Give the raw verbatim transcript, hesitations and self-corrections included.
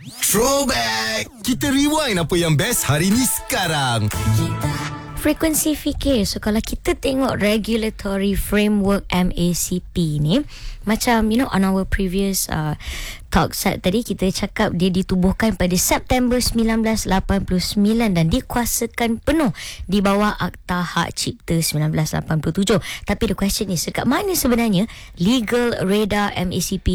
Throwback! Kita rewind apa yang best hari ni sekarang. Frekuensi fikir. So kalau kita tengok regulatory framework M A C P ni, macam you know on our previous uh, talk set tadi, kita cakap dia ditubuhkan pada September sembilan belas lapan puluh sembilan dan dikuasakan penuh di bawah Akta Hak Cipta sembilan belas lapan puluh tujuh. Tapi the question is, dekat mana sebenarnya legal radar M A C P